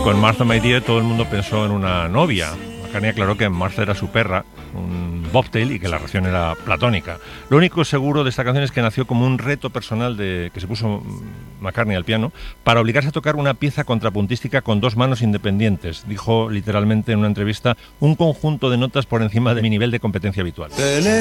Con Martha My Dear todo el mundo pensó en una novia. McCartney aclaró que Martha era su perra, un bobtail, y que la relación era platónica. Lo único seguro de esta canción es que nació como un reto personal que se puso McCartney al piano para obligarse a tocar una pieza contrapuntística con dos manos independientes. Dijo literalmente en una entrevista: un conjunto de notas por encima de mi nivel de competencia habitual.